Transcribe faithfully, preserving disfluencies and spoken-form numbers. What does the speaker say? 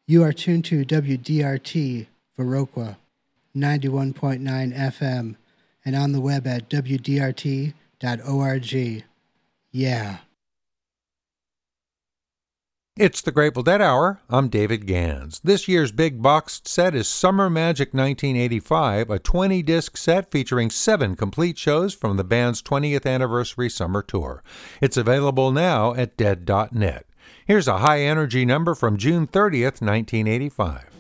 You are tuned to W D R T Viroqua, ninety-one point nine F M, and on the web at w d r t dot org. Yeah. It's the Grateful Dead Hour. I'm David Gans. This year's big boxed set is Summer Magic nineteen eighty-five, a twenty-disc set featuring seven complete shows from the band's twentieth anniversary summer tour. It's available now at dead dot net. Here's a high-energy number from June thirtieth, nineteen eighty-five.